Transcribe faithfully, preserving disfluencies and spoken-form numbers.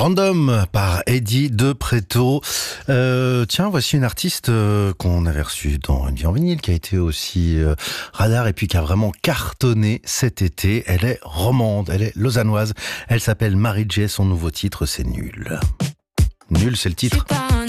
Random par Eddie de Préto. Euh, tiens, voici une artiste euh, qu'on avait reçue dans Une vie en vinyle, qui a été aussi euh, radar et puis qui a vraiment cartonné cet été. Elle est romande, elle est lausannoise. Elle s'appelle Marie J. Son nouveau titre, c'est Nul. Nul, c'est le titre.